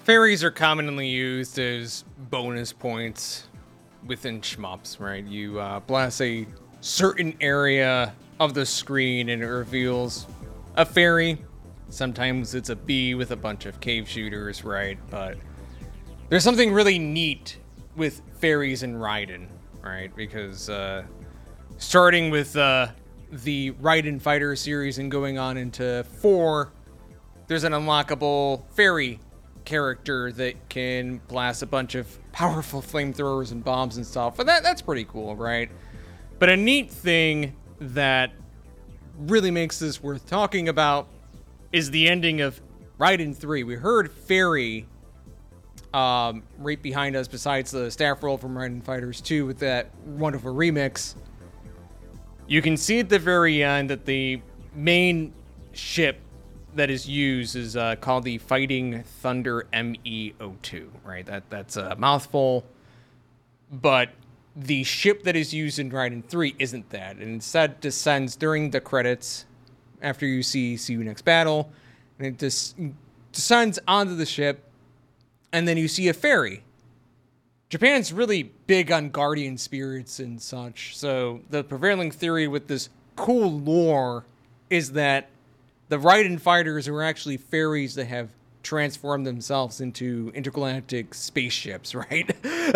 Fairies are commonly used as bonus points within shmups, right? You blast a certain area of the screen and it reveals a fairy. Sometimes it's a bee with a bunch of cave shooters, right? But there's something really neat with fairies in Raiden, right? Because starting with the Raiden Fighter series and going on into 4, there's an unlockable fairy character that can blast a bunch of powerful flamethrowers and bombs and stuff. But that's pretty cool, right? But a neat thing that really makes this worth talking about is the ending of Raiden 3. We heard Fairy right behind us, besides the staff roll from Raiden Fighters 2 with that wonderful remix. You can see at the very end that the main ship that is used is called the Fighting Thunder ME02, right? That's a mouthful. But the ship that is used in Raiden 3 isn't that. And instead descends during the credits after you see you next battle. And it just descends onto the ship. And then you see a fairy. Japan's really big on guardian spirits and such. So the prevailing theory with this cool lore is that the Raiden fighters are actually fairies that have transformed themselves into intergalactic spaceships, right?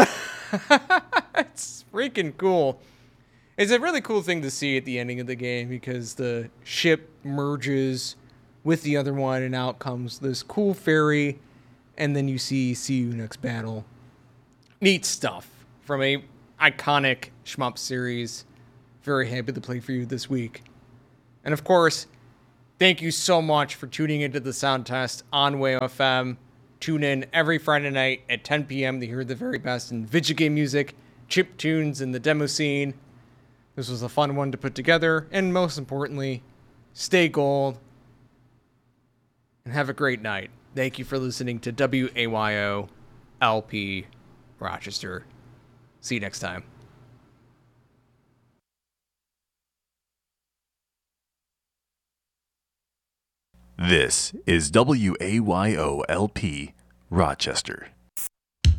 It's freaking cool. It's a really cool thing to see at the ending of the game because the ship merges with the other one and out comes this cool fairy, and then you see you next battle. Neat stuff from a iconic shmup series. Very happy to play for you this week. And of course, thank you so much for tuning into the sound test on WayFM. Tune in every Friday night at 10 p.m. to hear the very best in video game music, chip tunes, and the demo scene. This was a fun one to put together, and most importantly, stay gold and have a great night. Thank you for listening to WAYO LP Rochester. See you next time. This is WAYO LP Rochester.